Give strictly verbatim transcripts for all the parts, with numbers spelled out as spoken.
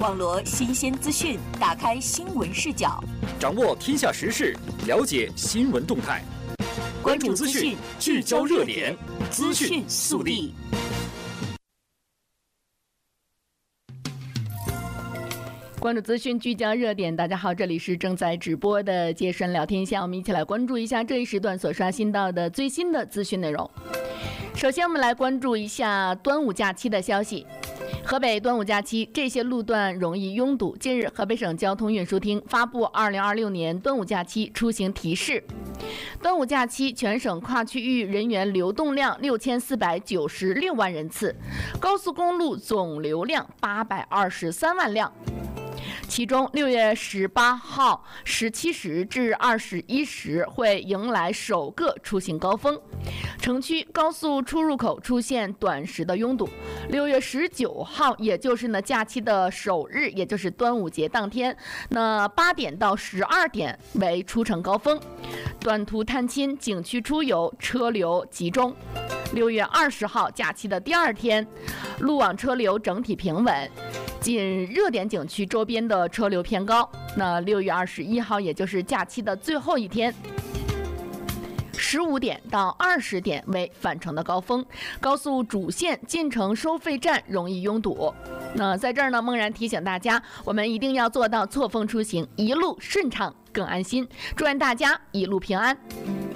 网罗新鲜资讯，打开新闻视角， 掌握天下时事，了解新闻动态。关注资讯，聚焦热点，资讯速递。 关注资讯，聚焦热点。大家好，这里是正在直播的接生聊天下，我们一起来关注一下这一时段所刷新到的最新的资讯内容。首先，我们来关注一下端午假期的消息。河北端午假期，这些路段容易拥堵。近日，河北省交通运输厅发布二零二六年端午假期出行提示。端午假期全省跨区域人员流动量六千四百九十六万人次，高速公路总流量八百二十三万辆。其中，六月十八号十七时至二十一时会迎来首个出行高峰，城区高速出入口出现短时的拥堵。六月十九号，也就是呢假期的首日，也就是端午节当天，那八点到十二点为出城高峰，短途探亲、景区出游车流集中。六月二十号，假期的第二天，路网车流整体平稳。仅热点景区周边的车流偏高。那六月二十一号，也就是假期的最后一天，十五点到二十点为返程的高峰，高速主线进城收费站容易拥堵。那在这儿呢，梦然提醒大家，我们一定要做到错峰出行，一路顺畅更安心。祝愿大家一路平安。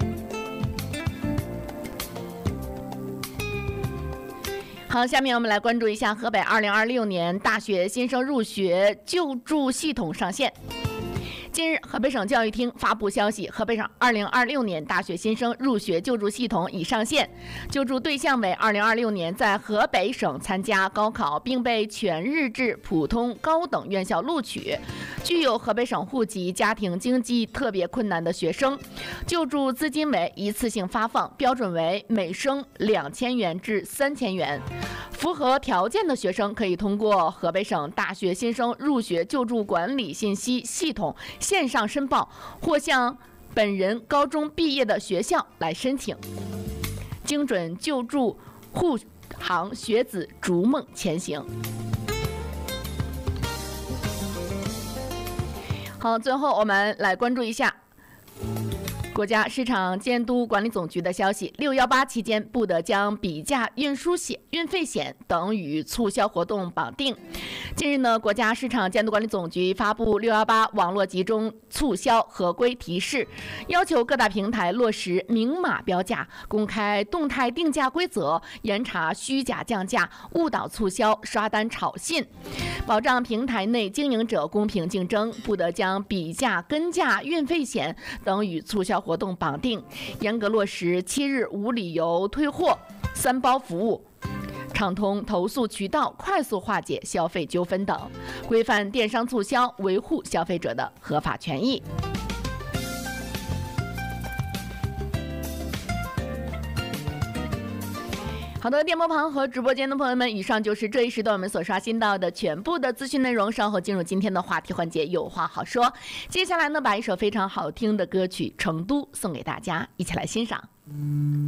好，下面我们来关注一下河北二零二六年大学新生入学救助系统上线。近日，河北省教育厅发布消息，河北省二零二六年大学新生入学救助系统已上线，救助对象为二零二六年在河北省参加高考并被全日制普通高等院校录取、具有河北省户籍、家庭经济特别困难的学生。救助资金为一次性发放，标准为每生两千元至三千元。符合条件的学生可以通过河北省大学新生入学救助管理信息系统线上申报，或向本人高中毕业的学校来申请，精准救助护航学子逐梦前行。好，最后我们来关注一下国家市场监督管理总局的消息，六一八期间不得将比价运输险、运费险等与促销活动绑定。近日呢，国家市场监督管理总局发布六一八网络集中促销合规提示，要求各大平台落实明码标价、公开动态定价规则，严查虚假降价、误导促销、刷单炒信，保障平台内经营者公平竞争，不得将比价、跟价、运费险等与促销活动绑定，严格落实七日无理由退货、三包服务，畅通投诉渠道，快速化解消费纠纷等，规范电商促销，维护消费者的合法权益。好的，电波旁和直播间的朋友们，以上就是这一时段我们所刷新到的全部的资讯内容。稍后进入今天的话题环节，有话好说。接下来呢，把一首非常好听的歌曲《成都》送给大家，一起来欣赏。